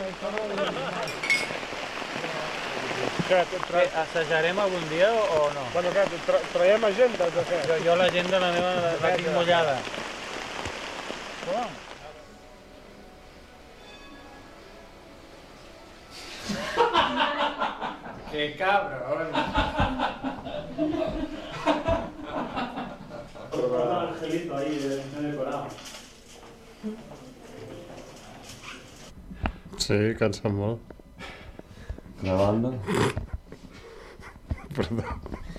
Assajarem algun dia o no? Bueno, clar, traiem agendes de què? Jo l'agenda la meva la tinc mullada. Com? Que cabrón. Un angelito ahí decorado. Sí, cansa molt. Grabando. Perdó.